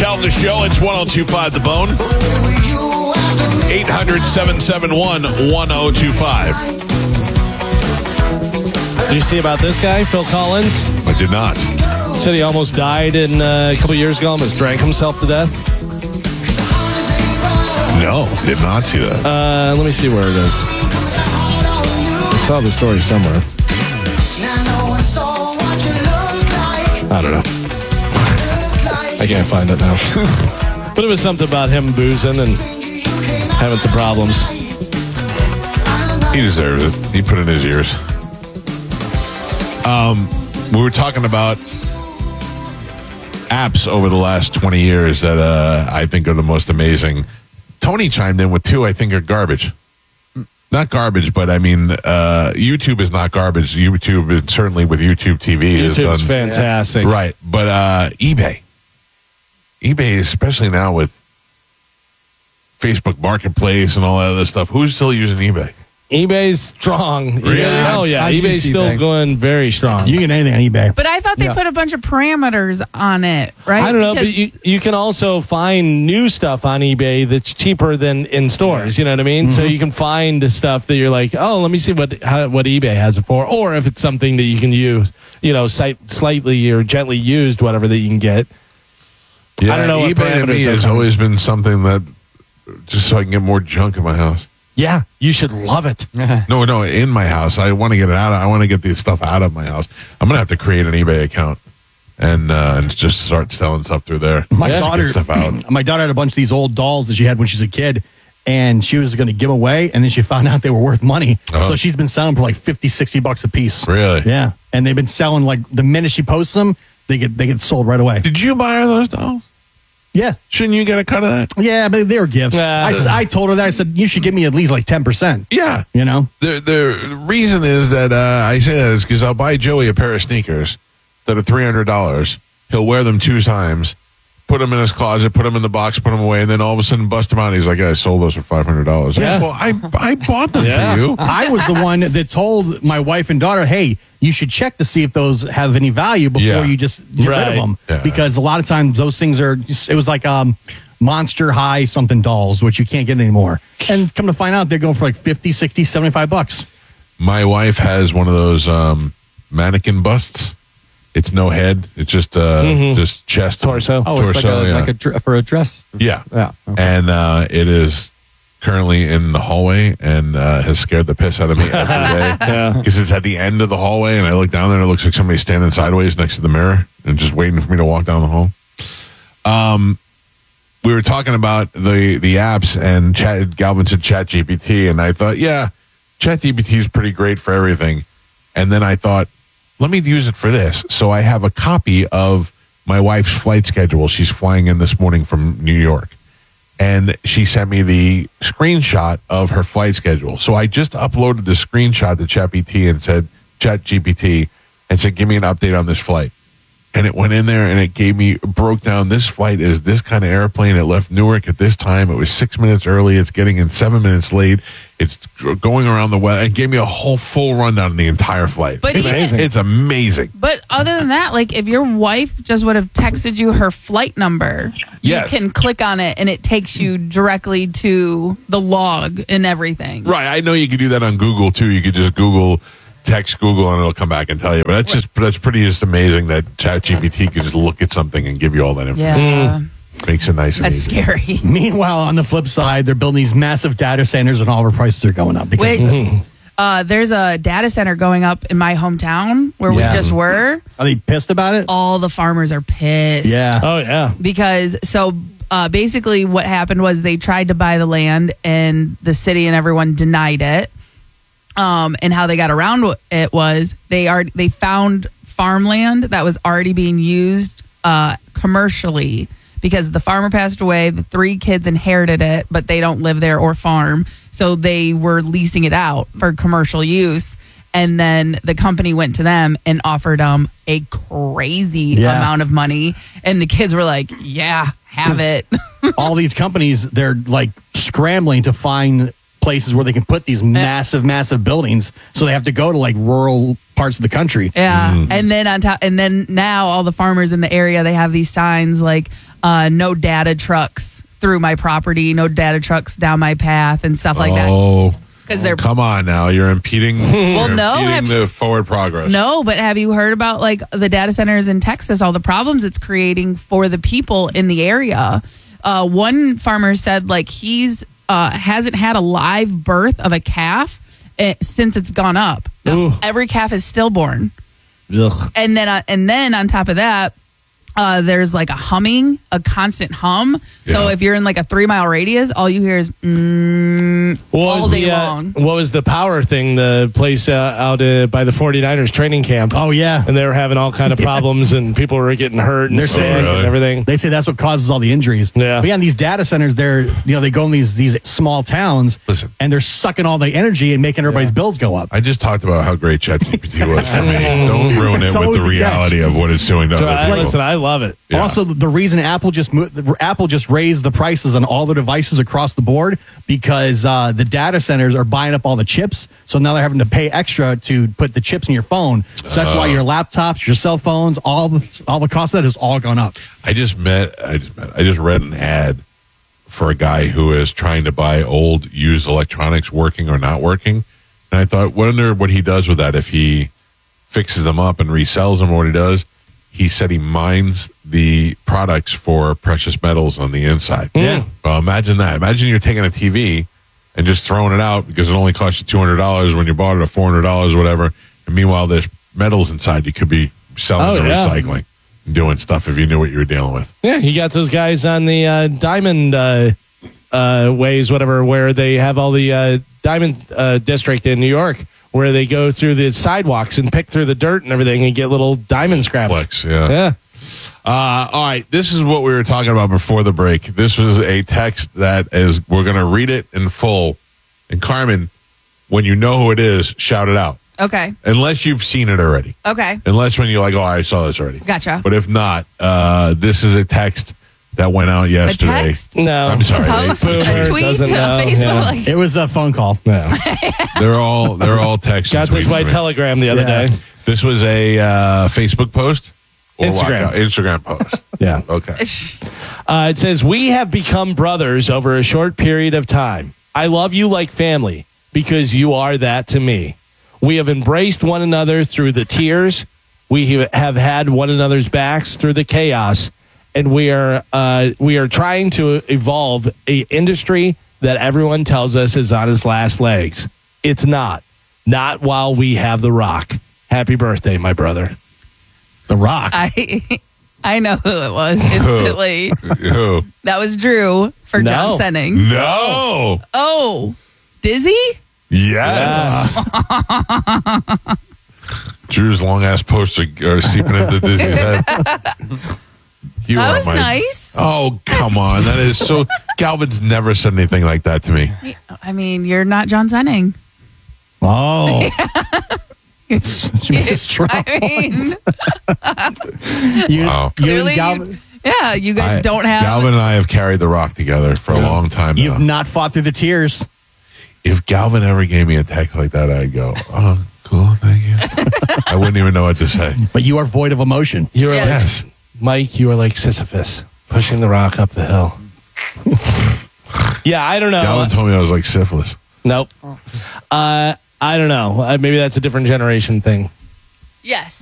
Help the show. It's 1025 The Bone. 800-771-1025. Did you see about this guy, Phil Collins? I did not. Said he almost died a couple years ago, almost drank himself to death. No, did not see that. Let me see where it is. I saw the story somewhere. I don't know. I can't find it now. But it was something about him boozing and having some problems. He deserves it. He put in his years. We were talking about apps over the last 20 years that I think are the most amazing. Tony chimed in with two I think are garbage. Not garbage, but I mean, YouTube is not garbage. YouTube, is, certainly with YouTube TV, YouTube's fantastic. Right. But eBay. eBay, especially now with Facebook Marketplace and all that other stuff. Who's still using eBay? eBay's strong. Really? Hell yeah. eBay's still going very strong. You can get anything on eBay. But I thought they put a bunch of parameters on it, right? I don't know, but you can also find new stuff on eBay that's cheaper than in stores. You know what I mean? Mm-hmm. So you can find stuff that you're like, oh, let me see what eBay has it for. Or if it's something that you can use, slightly or gently used, whatever that you can get. Yeah, I don't know. eBay to me has always been something that just so I can get more junk in my house. Yeah, you should love it. No, in my house. I want to get it out. I want to get this stuff out of my house. I'm gonna have to create an eBay account and just start selling stuff through there. My daughter, get stuff out. My daughter had a bunch of these old dolls that she had when she was a kid, and she was going to give away, and then she found out they were worth money. So she's been selling for like $50-$60 a piece. Really? Yeah, and they've been selling like the minute she posts them, they get sold right away. Did you buy her those dolls? Yeah. Shouldn't you get a cut of that? Yeah, but they were gifts. I told her that. I said, you should give me at least like 10%. Yeah. You know? The reason is that I say that is because I'll buy Joey a pair of sneakers that are $300. He'll wear them 2 times, put them in his closet, put them in the box, put them away, and then all of a sudden bust them out. And he's like, yeah, I sold those for $500. Yeah. Well, I bought them for you. I was the one that told my wife and daughter, hey, you should check to see if those have any value before you just get rid of them. Yeah. Because a lot of times those things it was like Monster High something dolls, which you can't get anymore. And come to find out, they're going for like $50, $60, $75. My wife has one of those mannequin busts. It's no head. It's just chest, torso. Oh, it's like for a dress. Yeah. Okay. And it is currently in the hallway and has scared the piss out of me every day. Because it's at the end of the hallway, and I look down there and it looks like somebody's standing sideways next to the mirror and just waiting for me to walk down the hall. We were talking about the apps, and Galvin said ChatGPT, and I thought, yeah, ChatGPT is pretty great for everything. And then I thought, let me use it for this. So I have a copy of my wife's flight schedule. She's flying in this morning from New York. And she sent me the screenshot of her flight schedule. So I just uploaded the screenshot to ChatGPT and said, give me an update on this flight. And it went in there and it broke down, this flight is this kind of airplane. It left Newark at this time. It was 6 minutes early. It's getting in 7 minutes late. It's going around the weather. It gave me a whole full rundown of the entire flight. But it's amazing. But other than that, like if your wife just would have texted you her flight number, yes, you can click on it and it takes you directly to the log and everything. Right. I know you could do that on Google too. You could just text Google and it'll come back and tell you. But that's pretty just amazing that ChatGPT could just look at something and give you all that information. Yeah. Makes it nice and That's easy. scary. Meanwhile, on the flip side, they're building these massive data centers and all of our prices are going up. Wait, there's a data center going up in my hometown where we just were. Are they pissed about it? All the farmers are pissed. Yeah. Oh, yeah. Because basically what happened was they tried to buy the land and the city and everyone denied it. And how they got around it was they found farmland that was already being used commercially because the farmer passed away. The 3 kids inherited it, but they don't live there or farm. So they were leasing it out for commercial use. And then the company went to them and offered them a crazy amount of money. And the kids were like, yeah, have it. All these companies, they're like scrambling to find places where they can put these massive buildings. So they have to go to like rural parts of the country. Yeah. And then on top, and then now all the farmers in the area, they have these signs like, no data trucks through my property, no data trucks down my path and stuff like that. Oh, 'Cause they're- come on now. You're impeding, the forward progress. No, but have you heard about like the data centers in Texas, all the problems it's creating for the people in the area? One farmer said like he's hasn't had a live birth of a calf since it's gone up. Ooh. Every calf is stillborn. Ugh. And then on top of that, there's like a constant hum. So Yeah. if you're in like a 3-mile radius, all you hear is all day long. What was the power thing? The place out by the 49ers training camp. Oh, yeah. And they were having all kind of problems, and people were getting hurt and They're sick saying- and everything. They say that's what causes all the injuries. Yeah. But yeah, in these data centers, they go in these small towns, Listen. and they're sucking all the energy and making everybody's bills go up. I just talked about how great ChatGPT was for me. Don't ruin it So with is the it, reality of what it's doing to So other people. listen, I love it. Yeah. Also, the reason Apple just raised the prices on all the devices across the board because the data centers are buying up all the chips. So now they're having to pay extra to put the chips in your phone. So that's why your laptops, your cell phones, all the cost of that has all gone up. I just read an ad for a guy who is trying to buy old used electronics working or not working. And I thought, wonder what he does with that if he fixes them up and resells them or what he does. He said he mines the products for precious metals on the inside. Yeah. Well, imagine that. Imagine you're taking a TV and just throwing it out because it only cost you $200 when you bought it at $400 or whatever. And meanwhile, there's metals inside you could be selling to recycling and doing stuff if you knew what you were dealing with. Yeah, you got those guys on the diamond ways, whatever, where they have all the diamond district in New York, where they go through the sidewalks and pick through the dirt and everything and get little diamond scraps. Flex, yeah. Yeah. All right, this is what we were talking about before the break. This was a text that is, we're going to read it in full. And Carmen, when you know who it is, shout it out. Okay. Unless you've seen it already. Okay. Unless when you're like, oh, I saw this already. Gotcha. But if not, this is a text that went out A yesterday. text? No. I'm sorry. Post? Boomer A tweet? doesn't know, On Facebook? yeah. Like, It was a phone call. Yeah. They're all texts. Got and this tweets by from me. telegram the other Yeah. day. This was a Facebook post? Or Instagram. walkout? Instagram post. Yeah. Okay. It says, we have become brothers over a short period of time. I love you like family because you are that to me. We have embraced one another through the tears. We have had one another's backs through the chaos. And we are trying to evolve a industry that everyone tells us is on its last legs. It's not. Not while we have The Rock. Happy birthday, my brother. The Rock. I know who it was instantly. Who? That was Drew for No. John Senning. No. Oh, Dizzy? Yes. Drew's long ass poster are seeping into Disney's head. You That are was my- nice. Oh, come on. That is so. Galvin's never said anything like that to me. I mean, you're not John Senning. Oh. She makes it strong. I mean, Wow. You clearly, and Galvin, yeah, you guys don't have. Galvin and I have carried the rock together for a long time now. you've not fought through the tears. If Galvin ever gave me a text like that, I'd go, oh, cool, thank you. I wouldn't even know what to say. But you are void of emotion. You are Yes. like, Mike, you are like Sisyphus pushing the rock up the hill. Yeah, I don't know. Galvin told me I was like syphilis. Nope. I don't know. Maybe that's a different generation thing. Yes.